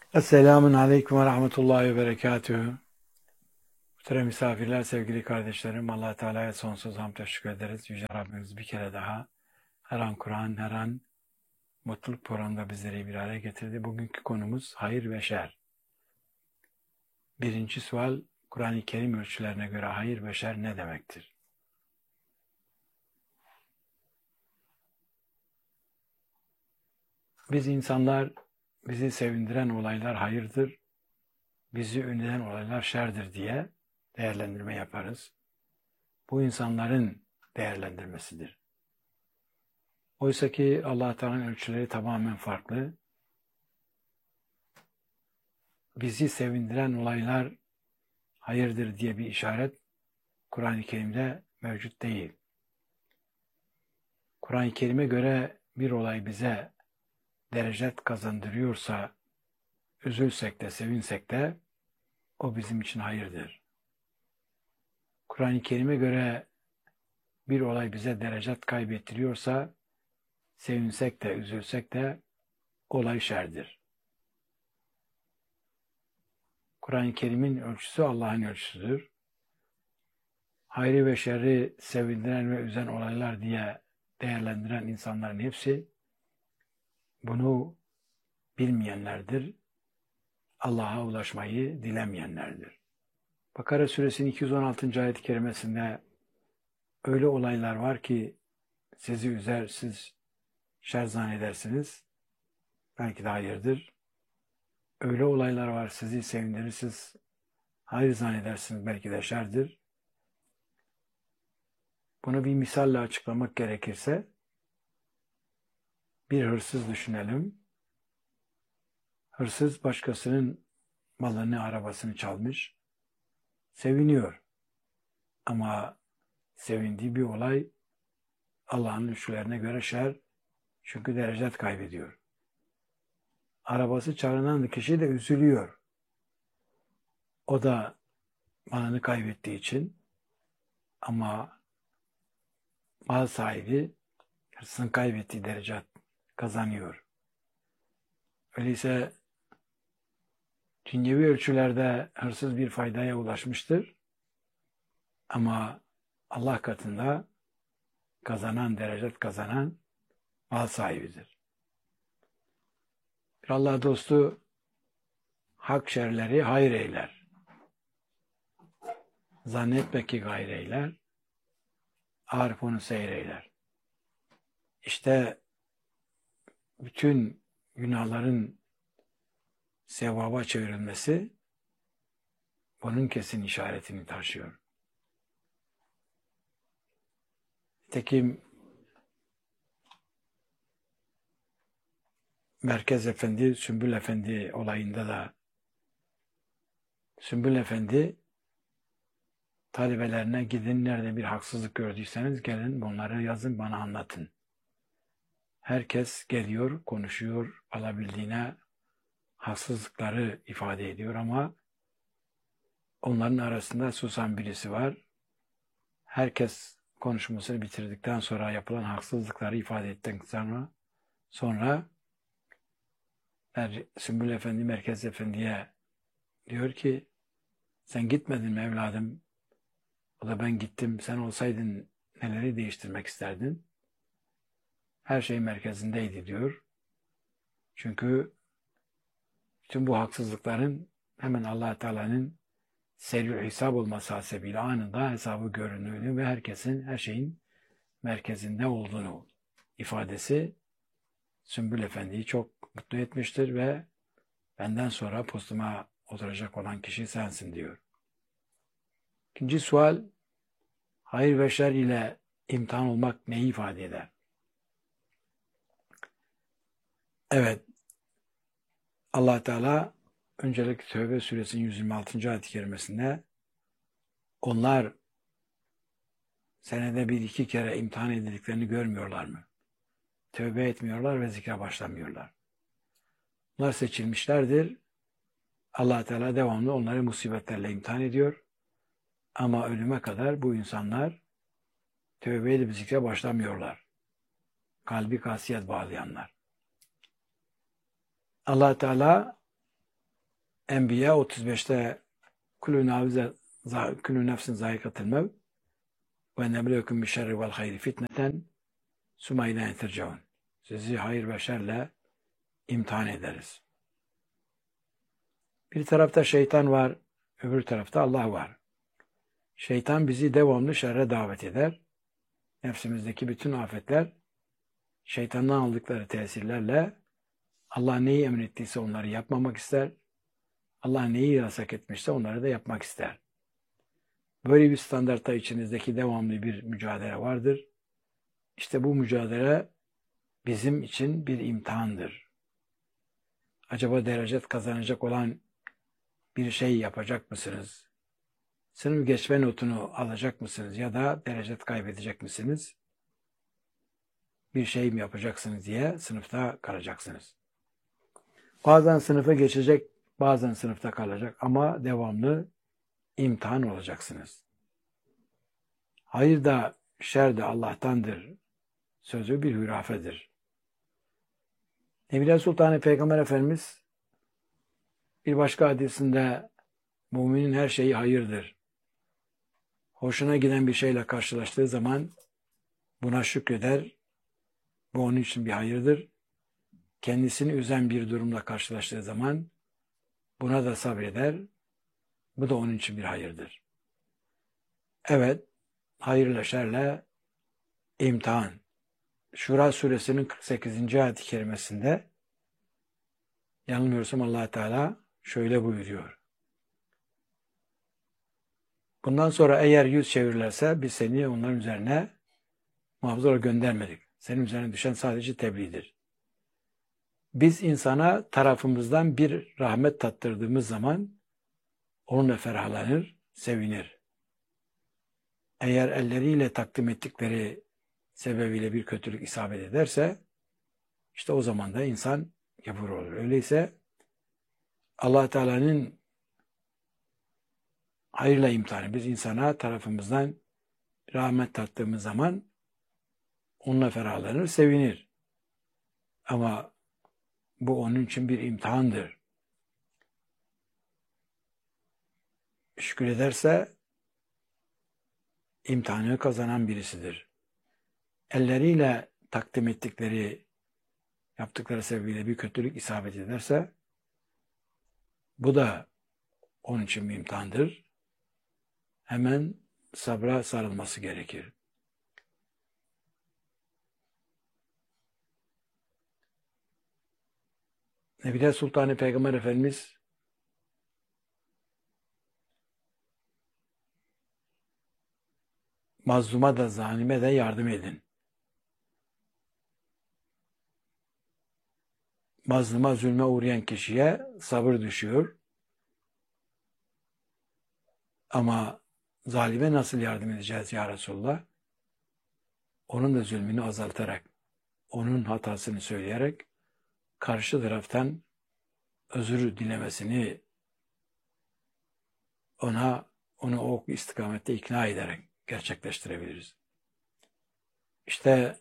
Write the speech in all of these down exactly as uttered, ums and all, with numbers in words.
Esselamun Aleyküm ve Rahmetullahi ve Berekatühü. Muhterem misafirler, sevgili kardeşlerim, Allah Teala'ya sonsuz hamd teşekkür ederiz. Yüce Rabbimiz bir kere daha her an Kur'an, her an mutluluk programında bizleri bir araya getirdi. Bugünkü konumuz hayır ve şer. Birinci sual, Kur'an-ı Kerim ölçülerine göre hayır ve şer ne demektir? Biz insanlar, bizi sevindiren olaylar hayırdır, bizi ünlenen olaylar şerdir diye değerlendirme yaparız. Bu insanların değerlendirmesidir. Oysa ki Allah Teala'nın ölçüleri tamamen farklı. Bizi sevindiren olaylar hayırdır diye bir işaret Kur'an-ı Kerim'de mevcut değil. Kur'an-ı Kerim'e göre bir olay bize derecet kazandırıyorsa, üzülsek de sevinsek de o bizim için hayırdır. Kur'an-ı Kerim'e göre bir olay bize derecet kaybettiriyorsa, sevinsek de üzülsek de olay şerdir. Kur'an-ı Kerim'in ölçüsü Allah'ın ölçüsüdür. Hayrı ve şerri sevindiren ve üzen olaylar diye değerlendiren insanların hepsi bunu bilmeyenlerdir. Allah'a ulaşmayı dilemeyenlerdir. Bakara suresinin iki yüz on altıncı ayet-i kerimesinde öyle olaylar var ki sizi üzer, siz şer zannedersiniz. Belki de hayırdır. Öyle olaylar var sizi sevindirir, siz hayır zannedersiniz. Belki de şerdir. Bunu bir misalle açıklamak gerekirse bir hırsız düşünelim. Hırsız başkasının malını, arabasını çalmış. Seviniyor. Ama sevindiği bir olay Allah'ın ölçülerine göre şer. Çünkü derecet kaybediyor. Arabası çalınan kişi de üzülüyor. O da malını kaybettiği için, ama mal sahibi hırsızın kaybettiği derecet kazanıyor. Öyleyse dünyevi ölçülerde hırsız bir faydaya ulaşmıştır. Ama Allah katında kazanan, derecet kazanan mal sahibidir. Bir Allah dostu hak şerleri hayır eyler. Zannetme ki gayr eyler. Arif onu seyreyler. İşte bütün günahların sevaba çevrilmesi bunun kesin işaretini taşıyor. Nitekim Merkez Efendi, Sümbül Efendi olayında da Sümbül Efendi talebelerine gidin, nerede bir haksızlık gördüyseniz gelin bunları yazın, bana anlatın. Herkes geliyor, konuşuyor, alabildiğine haksızlıkları ifade ediyor ama onların arasında susan birisi var. Herkes konuşmasını bitirdikten sonra yapılan haksızlıkları ifade ettikten sonra sonra Sümbül Efendi Merkez Efendi'ye diyor ki, sen gitmedin mi evladım? O da ben gittim. Sen olsaydın neleri değiştirmek isterdin? Her şey merkezindeydi diyor. Çünkü bütün bu haksızlıkların hemen Allah Teala'nın seri hesap olması hasebiyle anında hesabı göründüğünü ve herkesin, her şeyin merkezinde olduğunu ifadesi Sümbül Efendi'yi çok mutlu etmiştir ve benden sonra postuma oturacak olan kişi sensin diyor. İkinci sual, hayır ve şer ile imtihan olmak neyi ifade eder? Evet, Allah Teala öncelikle Tevbe suresinin yüz yirmi altıncı ayet-i kerimesinde onlar senede bir iki kere imtihan edildiklerini görmüyorlar mı? Tövbe etmiyorlar ve zikre başlamıyorlar. Bunlar seçilmişlerdir. Allah Teala devamlı onları musibetlerle imtihan ediyor. Ama ölüme kadar bu insanlar tövbe edip zikre başlamıyorlar. Kalbi kasiyet bağlayanlar. Allah Teala Enbiya otuz beşte kulü navize kulü nefsin zayikatil mev ve neblekum bi şerri vel hayri fitneten sümme ileyne tercaun. Sizi hayır ve şerle imtihan ederiz. Bir tarafta şeytan var, öbür tarafta Allah var. Şeytan bizi devamlı şerre davet eder. Nefsimizdeki bütün afetler şeytandan aldıkları tesirlerle Allah neyi emrettiyse onları yapmamak ister. Allah neyi yasak etmişse onları da yapmak ister. Böyle bir standartta içinizdeki devamlı bir mücadele vardır. İşte bu mücadele bizim için bir imtihandır. Acaba derecet kazanacak olan bir şey yapacak mısınız? Sınıf geçme notunu alacak mısınız ya da derecet kaybedecek misiniz? Bir şey mi yapacaksınız diye sınıfta kalacaksınız. Bazen sınıfa geçecek, bazen sınıfta kalacak ama devamlı imtihan olacaksınız. Hayır da şer de Allah'tandır sözü bir hürafedir. Nebiler Sultanı Peygamber Efendimiz bir başka hadisinde müminin her şeyi hayırdır. Hoşuna giden bir şeyle karşılaştığı zaman buna şükreder. Bu onun için bir hayırdır. Kendisini üzen bir durumla karşılaştığı zaman buna da sabreder. Bu da onun için bir hayırdır. Evet, hayırla şerle imtihan. Şura suresinin kırk sekizinci ayet-i kerimesinde yanılmıyorsam Allah Teala şöyle buyuruyor. Bundan sonra eğer yüz çevirirlerse biz seni onların üzerine muhafızlara göndermedik. Senin üzerine düşen sadece tebliğdir. Biz insana tarafımızdan bir rahmet tattırdığımız zaman onunla ferahlanır, sevinir. Eğer elleriyle takdim ettikleri sebebiyle bir kötülük isabet ederse işte o zaman da insan yapır olur. Öyleyse Allah Teala'nın hayırla imtihanı. Biz insana tarafımızdan rahmet tattığımız zaman onunla ferahlanır, sevinir. Ama bu onun için bir imtihandır. Şükür ederse imtihanı kazanan birisidir. Elleriyle takdim ettikleri, yaptıkları sebebiyle bir kötülük isabet ederse bu da onun için bir imtihandır. Hemen sabra sarılması gerekir. Nebiler Sultanı Peygamber Efendimiz mazluma da zalime de yardım edin. Mazluma zulme uğrayan kişiye sabır düşüyor. Ama zalime nasıl yardım edeceğiz ya Resulullah? Onun da zulmünü azaltarak, onun hatasını söyleyerek karşı taraftan özür dilemesini ona onu o istikamette ikna ederek gerçekleştirebiliriz. İşte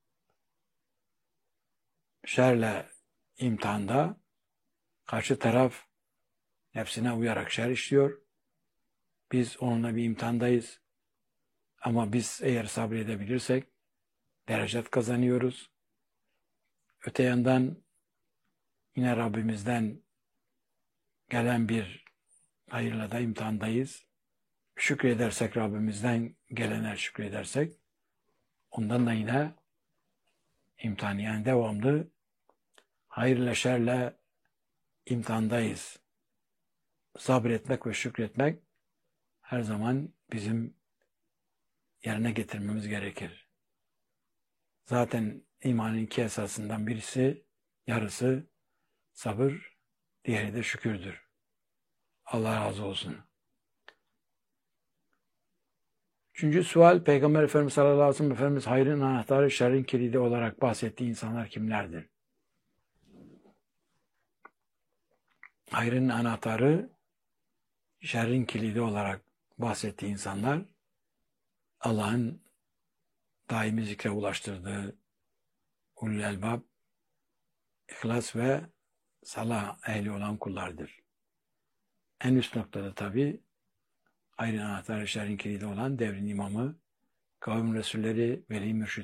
şerle imtihanda karşı taraf nefsine uyarak şer işliyor. Biz onunla bir imtihandayız. Ama biz eğer sabredebilirsek derecet kazanıyoruz. Öte yandan yine Rabbimizden gelen bir hayırla da imtihandayız. Şükredersek Rabbimizden gelene şükredersek ondan da yine imtihan yani devamlı hayırla şerle imtihandayız. Sabretmek ve şükretmek her zaman bizim yerine getirmemiz gerekir. Zaten imanın iki esasından birisi, yarısı sabır, diğeri de şükürdür. Allah razı olsun. Üçüncü sual, Peygamber Efendimiz sallallahu aleyhi ve sellem Efendimiz hayrın anahtarı, şerrin kilidi olarak bahsettiği insanlar kimlerdir? Hayrın anahtarı, şerrin kilidi olarak bahsettiği insanlar Allah'ın daimi zikre ulaştırdığı ulul elbab, ihlas ve salah ehli olan kullardır. En üst noktada tabii ayrı anahtar işlerin kilidi olan devrin imamı, kavim resulleri, veli mürşit